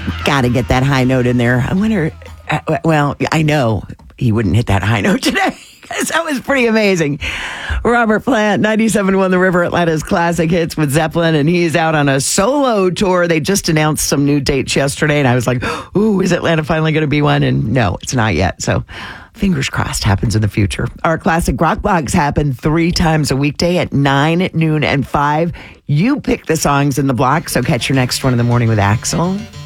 Got to get that high note in there. I wonder, well, I know he wouldn't hit that high note today because that was pretty amazing. Robert Plant, 97.1 The River, Atlanta's classic hits with Zeppelin, and he's out on a solo tour. They just announced some new dates yesterday, and I was like, ooh, is Atlanta finally going to be one? And no, it's not yet. So fingers crossed happens in the future. Our classic rock blocks happen 3 times a weekday at 9, noon, and 5. You pick the songs in the block, so catch your next one in the morning with Axel.